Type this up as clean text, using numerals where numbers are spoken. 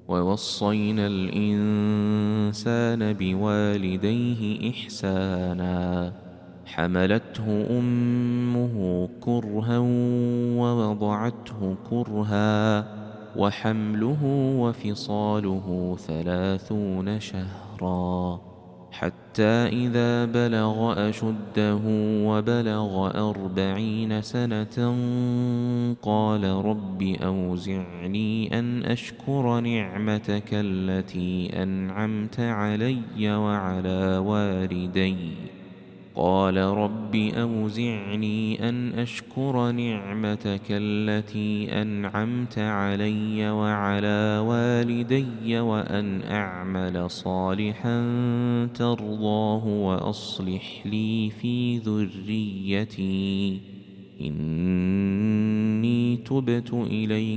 ووصينا الإنسان بوالديه إحسانا حملته أمه كرها ووضعته كرها وحمله وفصاله 30 شهرا حتى إذا بلغ أشده وبلغ 40 سنة قال رب أوزعني أن أشكر نعمتك التي أنعمت علي وعلى والدي قال رب أوزعني أن أشكر نعمتك التي أنعمت علي وعلى والدي وأن أعمل صالحا ترضاه وأصلح لي في ذريتي إني تبت إليك